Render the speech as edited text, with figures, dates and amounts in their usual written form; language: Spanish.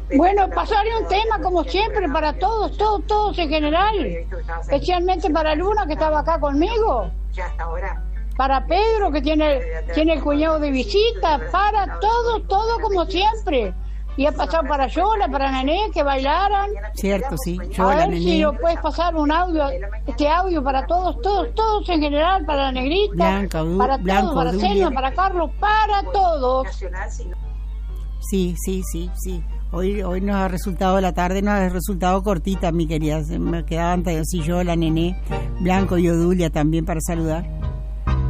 Bueno, pasaré un tema como siempre para todos en general, especialmente para Luna que estaba acá conmigo, para Pedro que tiene el cuñado de visita, para todo como siempre. Y ha pasado para Yola, para Nené, que bailaran. Cierto, sí. Yola, a ver Nené. Si lo puedes pasar un audio, este audio para todos en general, para la Negrita, Blanca, para Blanco, todos, para Selma, para Carlos, para todos. Sí. Hoy nos ha resultado, la tarde nos ha resultado cortita, mi querida. Me quedaban así Yola, Nené, Blanco y Odulia también para saludar.